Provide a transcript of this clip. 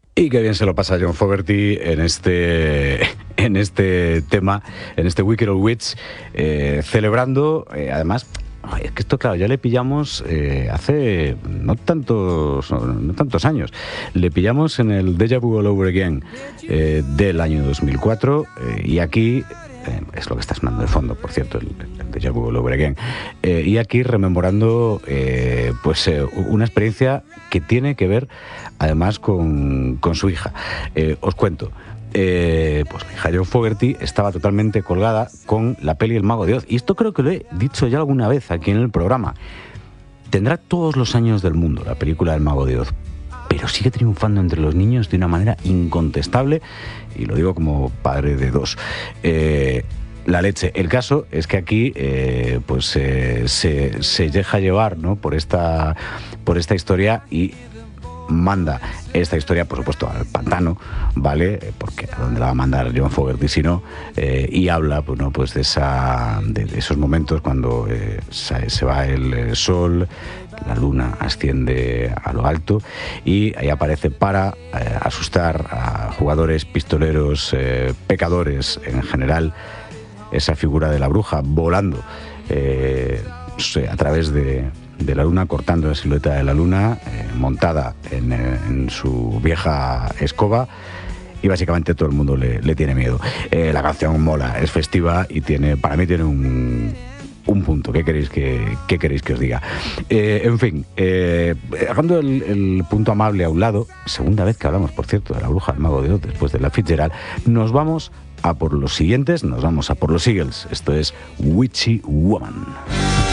Y qué bien se lo pasa John Fogerty en este tema, en este Wicked Old Witch, celebrando, además. Ay, es que esto, claro, ya le pillamos hace no tantos años. Le pillamos en el Deja Vu All Over Again del año 2004 y aquí, es lo que está sonando de fondo, por cierto, el Deja Vu All Over Again, y aquí rememorando una experiencia que tiene que ver además con su hija. Os cuento. Pues mi hija John Fogerty estaba totalmente colgada con la peli El Mago de Oz, y esto creo que lo he dicho ya alguna vez aquí en el programa. Tendrá todos los años del mundo la película El Mago de Oz, pero sigue triunfando entre los niños de una manera incontestable, y lo digo como padre de dos. La leche. El caso es que aquí se deja llevar, ¿no?, por esta historia, y manda esta historia, por supuesto, al pantano, ¿vale? Porque a dónde la va a mandar John Fogerty si no, y habla pues de esos momentos cuando se va el sol, la luna asciende a lo alto, y ahí aparece para asustar a jugadores, pistoleros, pecadores en general, esa figura de la bruja volando a través de la luna, cortando la silueta de la luna, montada en su vieja escoba, y básicamente todo el mundo le tiene miedo. La canción mola, es festiva y para mí tiene un punto. ¿Qué queréis que os diga? En fin, dejando el punto amable a un lado, segunda vez que hablamos, por cierto, de la bruja del Mago de Oz después de la Fitzgerald, nos vamos a por los siguientes, nos vamos a por los Eagles. Esto es Witchy Woman.